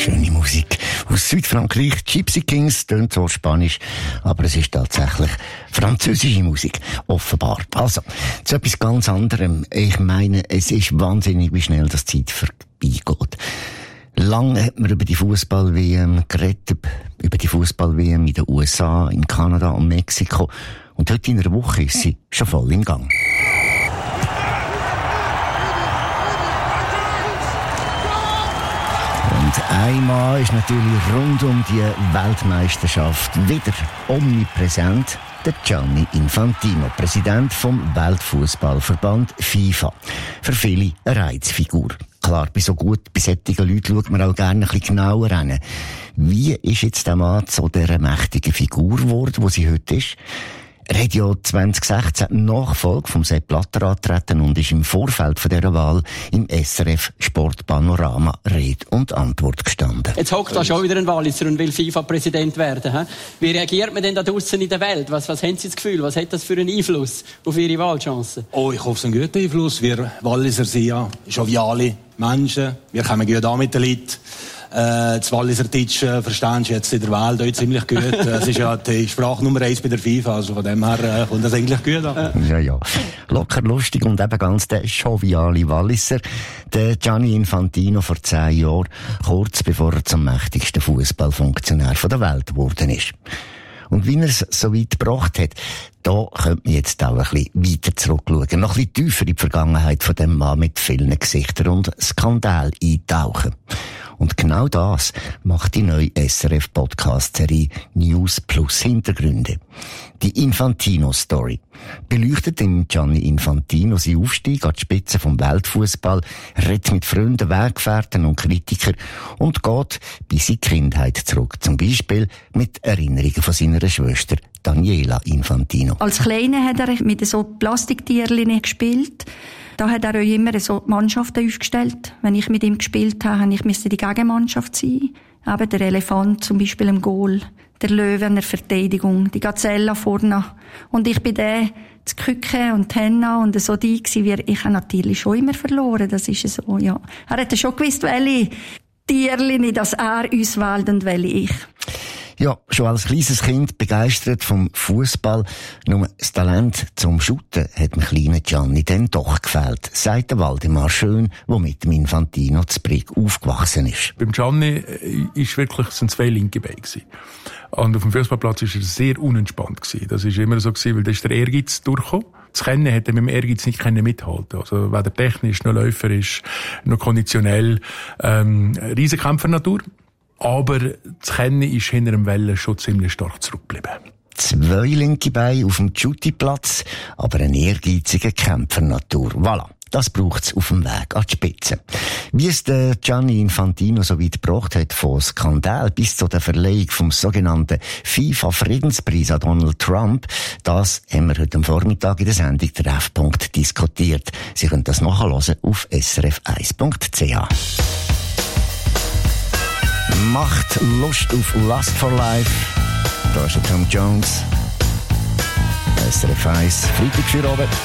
schöne Musik aus Südfrankreich. Gypsy Kings, tönt so spanisch, aber es ist tatsächlich französische Musik, offenbar. Also, zu etwas ganz anderem. Ich meine, es ist wahnsinnig, wie schnell das Zeit vorbeigeht. Lange hat man über die Fußball-WM geredet, über die Fußball-WM in den USA, in Kanada und Mexiko. Und heute in einer Woche ist sie schon voll im Gang. Und einmal ist natürlich rund um die Weltmeisterschaft wieder omnipräsent der Gianni Infantino, Präsident vom Weltfußballverband FIFA. Für viele eine Reizfigur. Klar, bei so solchen Leuten schaut man auch gerne ein bisschen genauer hin. Wie ist jetzt der Mann zu dieser mächtigen Figur geworden, die sie heute ist? Er hat ja 2016 die Nachfolge vom Sepp Blatter angetreten und ist im Vorfeld von dieser Wahl im SRF Sportpanorama Rede und Antwort gestanden. Jetzt hockt da schon wieder ein Walliser und will FIFA-Präsident werden. He? Wie reagiert man denn da draussen in der Welt? Was haben Sie das Gefühl? Was hat das für einen Einfluss auf Ihre Wahlchancen? Oh, ich hoffe, es ist einen guten Einfluss. Wir Walliser sind ja joviale Menschen. Wir kommen gut an mit den Leuten. Das Walliser Deutsch verstehst du jetzt in der Welt auch ziemlich gut. Es ist ja die Sprache Nummer 1 bei der FIFA, also von dem her kommt das eigentlich gut an. Ja. Locker, lustig und eben ganz der joviale Walliser. Der Gianni Infantino vor 10 Jahren, kurz bevor er zum mächtigsten Fußballfunktionär der Welt geworden ist. Und wie er es so weit gebracht hat, da könnte man jetzt auch ein bisschen weiter zurückschauen, noch ein bisschen tiefer in die Vergangenheit von dem Mann mit vielen Gesichtern und Skandal eintauchen. Und genau das macht die neue SRF-Podcast-Serie News Plus Hintergründe. Die Infantino-Story beleuchtet im Gianni Infantino seinen Aufstieg an die Spitze vom Weltfußball, redet mit Freunden, Weggefährten und Kritikern und geht bei seiner Kindheit zurück. Zum Beispiel mit Erinnerungen von seiner Schwester Daniela Infantino. Als Kleiner hat er mit so Plastiktierchen gespielt. Da hat er auch immer so Mannschaften aufgestellt. Wenn ich mit ihm gespielt habe, musste ich die Gegenmannschaft sein. Eben der Elefant zum Beispiel im Goal, der Löwe in der Verteidigung, die Gazelle vorne. Und ich bin der, das Küken und Henna und so die gewesen. Ich habe natürlich schon immer verloren, das ist so, ja. Er hat schon gewusst, welche Tierchen, dass er uns wählt und welche ich. Ja, schon als kleines Kind begeistert vom Fußball. Nur das Talent zum Shooten hat dem kleinen Gianni dann doch gefehlt, sagt der Waldemar Schön, der mit dem Infantino zu Brig aufgewachsen ist. Beim Gianni sind 2 linke Beine gewesen. Und auf dem Fußballplatz war er sehr unentspannt gewesen. Das war immer so gewesen, weil da ist der Ehrgeiz durchgekommen. Das Kennen hätte er mit dem Ehrgeiz nicht mithalten. Also weder technisch, noch läuferisch, noch konditionell, Riesenkämpfernatur. Aber das Kennen ist hinter dem Wellen schon ziemlich stark zurückgeblieben. 2 linke Beine auf dem Shooty-Platz, aber eine ehrgeizige Kämpfernatur. Voilà. Das braucht's auf dem Weg an die Spitze. Wie es der Gianni Infantino so weit gebracht hat, von Skandal bis zu der Verleihung vom sogenannten FIFA-Friedenspreis an Donald Trump, das haben wir heute am Vormittag in der Sendung Treffpunkt diskutiert. Sie können das nachhören auf srf1.ch. Macht Lust auf Lust for Life. Da ist der Tom Jones. SRF 1, Freitag für Abend.